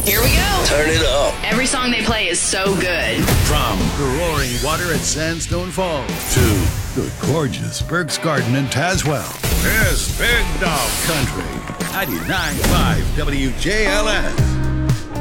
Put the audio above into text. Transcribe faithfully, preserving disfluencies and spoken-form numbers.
Here we go. Turn it up. Every song they play is so good. From the roaring water at Sandstone Falls to the gorgeous Burke's Garden in Tazewell, here's Big Dog Country, ninety-nine point five W J L S.